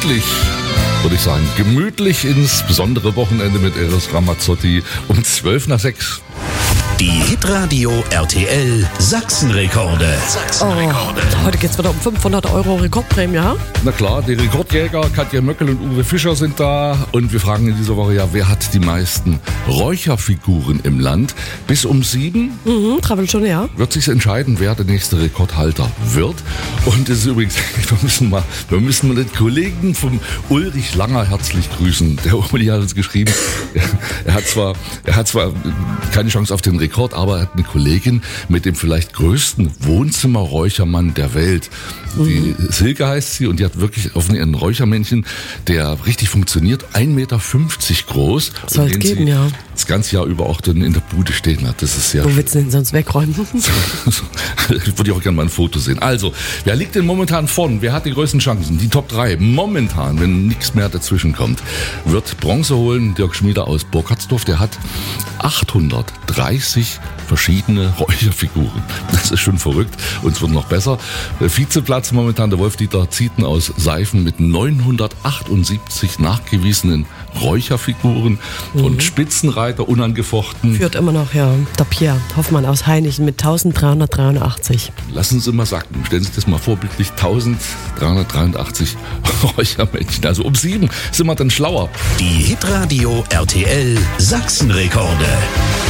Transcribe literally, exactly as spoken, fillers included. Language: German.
gemütlich, würde ich sagen, gemütlich ins besondere Wochenende mit Eros Ramazzotti um zwölf nach sechs. Die Hitradio R T L Sachsenrekorde. Sachsenrekorde. Oh, heute geht's wieder um fünfhundert Euro Rekordprämie, ja? Na klar, die Rekordjäger Katja Möckel und Uwe Fischer sind da. Und wir fragen in dieser Woche ja, wer hat die meisten Räucherfiguren im Land? Bis um sieben Mhm, Dreiviertelstunde, ja. wird sich entscheiden, wer der nächste Rekordhalter wird. Und es ist übrigens, wir müssen mal, wir müssen mal den Kollegen vom Ulrich Langer herzlich grüßen. Der Uli hat uns geschrieben, er hat zwar, er hat zwar keine Chance auf den Rekord, aber er hat eine Kollegin mit dem vielleicht größten Wohnzimmerräuchermann der Welt. Die mhm. Silke heißt sie und die hat wirklich auf ein Räuchermännchen, der richtig funktioniert, ein Meter fünfzig groß. Soll es geben, ja. Das ganze Jahr über auch dann in der Bude stehen hat. Das ist ja. Wo willst du denn sonst wegräumen? Ich würde auch gerne mal ein Foto sehen. Also, wer liegt denn momentan vorn? Wer hat die größten Chancen? Die Top drei. Momentan, wenn nichts mehr dazwischen kommt, wird Bronze holen Dirk Schmieder aus Burkhardsdorf. Der hat achthundertdreißig verschiedene Räucherfiguren. Das ist schon verrückt. Und es wird noch besser. Vizeplatz momentan der Wolf-Dieter Zieten aus Seifen mit neunhundertachtundsiebzig nachgewiesenen Räucherfiguren mhm. und Spitzenreiter unangefochten. Führt immer noch, ja, der Pierre Hoffmann aus Heinichen mit eintausenddreihundertdreiundachtzig. Lassen Sie mal sacken. Stellen Sie sich das mal vorbildlich. eintausenddreihundertdreiundachtzig Räuchermännchen. Also um sieben sind wir dann schlauer. Die Hitradio R T L Sachsenrekorde.